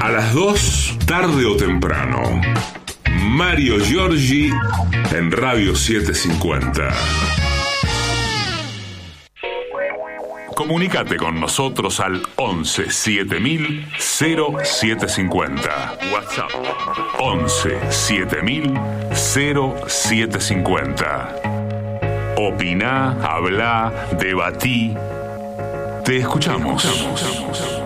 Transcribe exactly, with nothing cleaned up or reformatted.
A las dos, tarde o temprano. Mario Giorgi en Radio setecientos cincuenta. Comunicate con nosotros al once siete mil cero siete cincuenta. WhatsApp once siete mil cero siete cincuenta. Opiná, hablá, debatí. Te escuchamos.